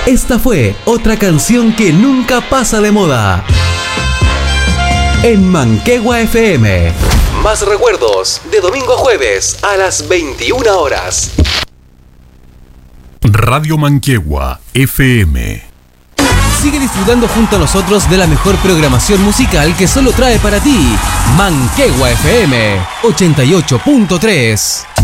Esta fue otra canción que nunca pasa de moda. En Manquehue FM. Más recuerdos de domingo a jueves a las 21 horas. Radio Manquehue FM. Sigue disfrutando junto a nosotros de la mejor programación musical que solo trae para ti Manquehue FM 88.3.